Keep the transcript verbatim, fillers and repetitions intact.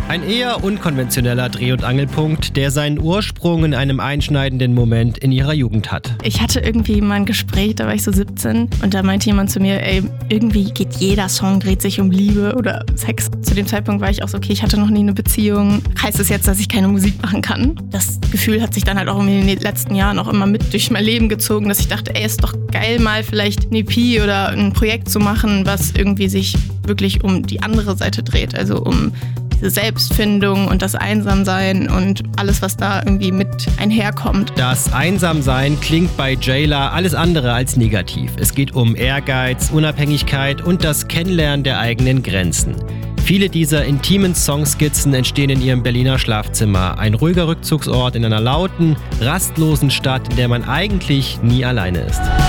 Ein eher unkonventioneller Dreh- und Angelpunkt, der seinen Ursprung in einem einschneidenden Moment in ihrer Jugend hat. Ich hatte irgendwie mal ein Gespräch, da war ich so siebzehn und da meinte jemand zu mir, ey, irgendwie geht jeder Song, dreht sich um Liebe oder Sex. Zu dem Zeitpunkt war ich auch so, okay, ich hatte noch nie eine Beziehung. Heißt es jetzt, dass ich keine Musik machen kann? Das Gefühl hat sich dann halt auch in den letzten Jahren auch immer mit durch mein Leben gezogen, dass ich dachte, ey, ist doch geil, mal vielleicht eine E P oder ein Projekt zu machen, was irgendwie sich wirklich um die andere Seite dreht, also um diese Selbstfindung und das Einsamsein und alles, was da irgendwie mit einherkommt. Das Einsamsein klingt bei Jayla alles andere als negativ. Es geht um Ehrgeiz, Unabhängigkeit und das Kennenlernen der eigenen Grenzen. Viele dieser intimen Songskizzen entstehen in ihrem Berliner Schlafzimmer. Ein ruhiger Rückzugsort in einer lauten, rastlosen Stadt, in der man eigentlich nie alleine ist.